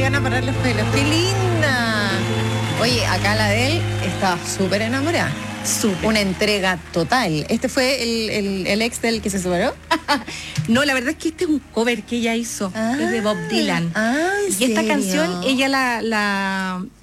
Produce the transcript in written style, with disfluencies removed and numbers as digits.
gana parar los pelos. ¡Qué linda! Oye, acá la de él está súper enamorada. Súper. Una entrega total. ¿Este fue el ex del que se separó? No, la verdad es que este es un cover que ella hizo. Es de Bob Dylan. ¿En Y esta serio? canción ella la